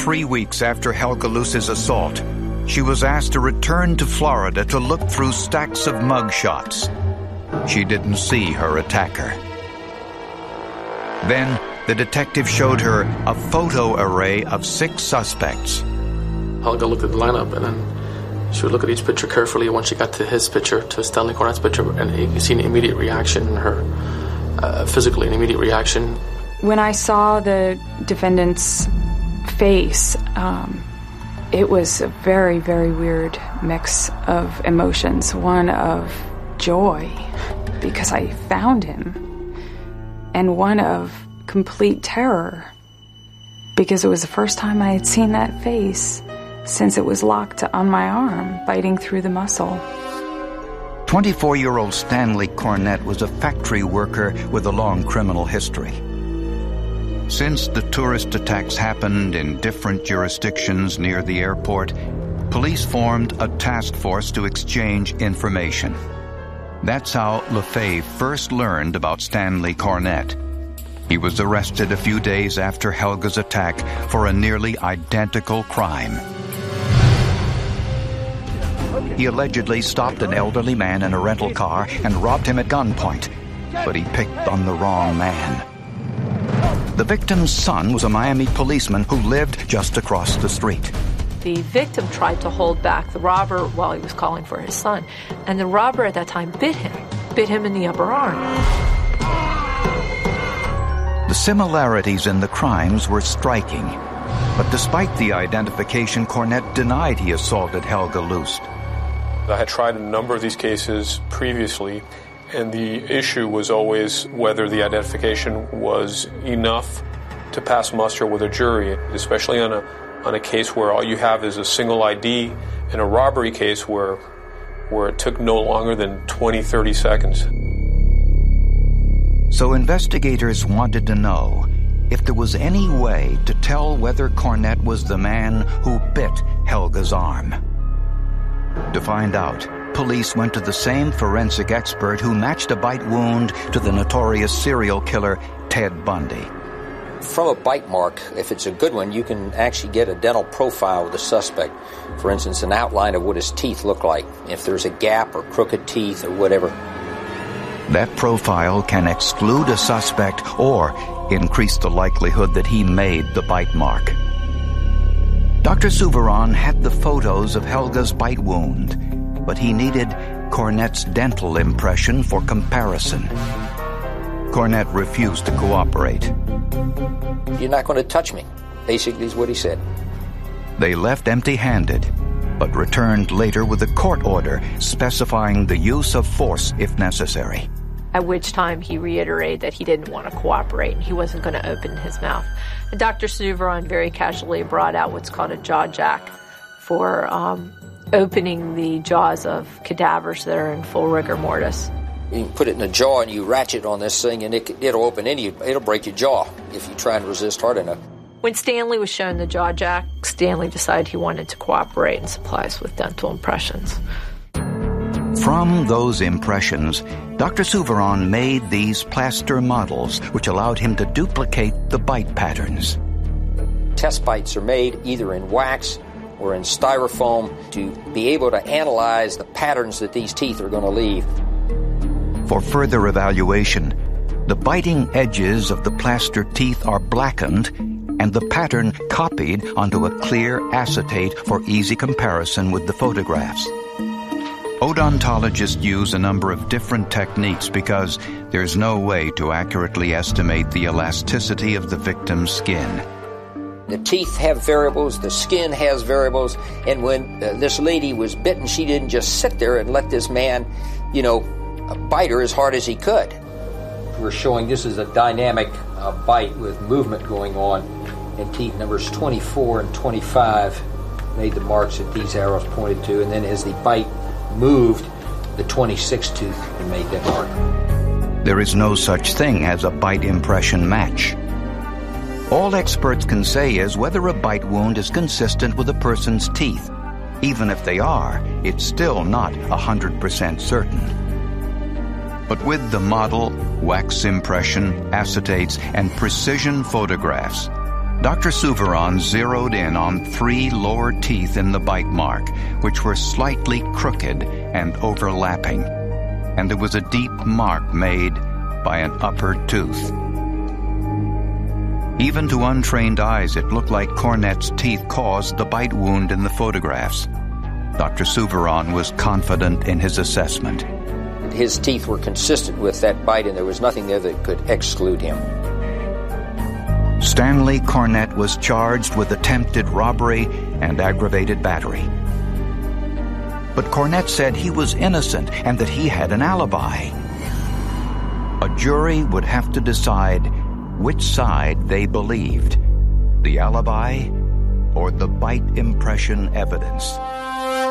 3 weeks after Helga Luce's assault, she was asked to return to Florida to look through stacks of mugshots. She didn't see her attacker. Then, the detective showed her a photo array of 6 suspects. Helga looked at the lineup, and then she would look at each picture carefully. Once she got to his picture, to Stanley Cornett's picture, and you see an immediate reaction in her, physically an immediate reaction. When I saw the defendant's face, it was a very, very weird mix of emotions. One of joy, because I found him, and one of complete terror, because it was the first time I had seen that face since it was locked on my arm, biting through the muscle. 24-year-old Stanley Cornett was a factory worker with a long criminal history. Since the tourist attacks happened in different jurisdictions near the airport, police formed a task force to exchange information. That's how LaFave first learned about Stanley Cornett. He was arrested a few days after Helga's attack for a nearly identical crime. He allegedly stopped an elderly man in a rental car and robbed him at gunpoint, but he picked on the wrong man. The victim's son was a Miami policeman who lived just across the street. The victim tried to hold back the robber while he was calling for his son, and the robber at that time bit him in the upper arm. The similarities in the crimes were striking, but despite the identification, Cornett denied he assaulted Helga Luce. I had tried a number of these cases previously, and the issue was always whether the identification was enough to pass muster with a jury, especially on a case where all you have is a single ID, in a robbery case where it took no longer than 20-30 seconds. So investigators wanted to know if there was any way to tell whether Cornett was the man who bit Helga's arm. To find out, police went to the same forensic expert who matched a bite wound to the notorious serial killer Ted Bundy. From a bite mark, if it's a good one, you can actually get a dental profile of the suspect. For instance, an outline of what his teeth look like, if there's a gap or crooked teeth or whatever. That profile can exclude a suspect or increase the likelihood that he made the bite mark. Dr. Souveron had the photos of Helga's bite wound, but he needed Cornett's dental impression for comparison. Cornett refused to cooperate. You're not going to touch me, basically is what he said. They left empty-handed, but returned later with a court order specifying the use of force if necessary. At which time he reiterated that he didn't want to cooperate and he wasn't going to open his mouth. And Dr. Souveron very casually brought out what's called a jaw jack for opening the jaws of cadavers that are in full rigor mortis. You can put it in the jaw and you ratchet on this thing and it'll open it'll break your jaw if you try and resist hard enough. When Stanley was shown the jaw jack, Stanley decided he wanted to cooperate and supply us with dental impressions. From those impressions, Dr. Souveron made these plaster models which allowed him to duplicate the bite patterns. Test bites are made either in wax or in styrofoam to be able to analyze the patterns that these teeth are going to leave. For further evaluation, the biting edges of the plaster teeth are blackened and the pattern copied onto a clear acetate for easy comparison with the photographs. Odontologists use a number of different techniques because there's no way to accurately estimate the elasticity of the victim's skin. The teeth have variables, the skin has variables, and when this lady was bitten, she didn't just sit there and let this man, bite her as hard as he could. We're showing this is a dynamic bite with movement going on, and teeth numbers 24 and 25 made the marks that these arrows pointed to, and then as the bite moved, the 26th tooth made that mark. There is no such thing as a bite impression match. All experts can say is whether a bite wound is consistent with a person's teeth. Even if they are, it's still not 100% certain. But with the model, wax impression, acetates, and precision photographs, Dr. Souviron zeroed in on 3 lower teeth in the bite mark, which were slightly crooked and overlapping, and there was a deep mark made by an upper tooth. Even to untrained eyes, it looked like Cornett's teeth caused the bite wound in the photographs. Dr. Souviron was confident in his assessment. His teeth were consistent with that bite, and there was nothing there that could exclude him. Stanley Cornett was charged with attempted robbery and aggravated battery. But Cornett said he was innocent and that he had an alibi. A jury would have to decide which side they believed, the alibi or the bite impression evidence.